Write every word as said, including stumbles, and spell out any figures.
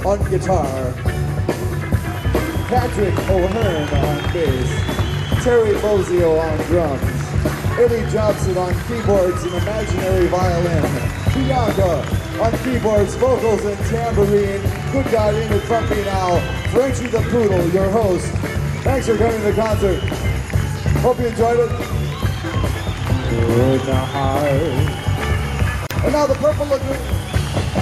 on guitar, Patrick O'Hearn on bass, Terry Bozio on drums, Eddie Johnson on keyboards and imaginary violin, Bianca on keyboards, vocals, and tambourine. Good God, in it from me now, Frenchie the Poodle, your host. Thanks for coming to the concert. Hope you enjoyed it. Good night. And now the Purple Lagoon.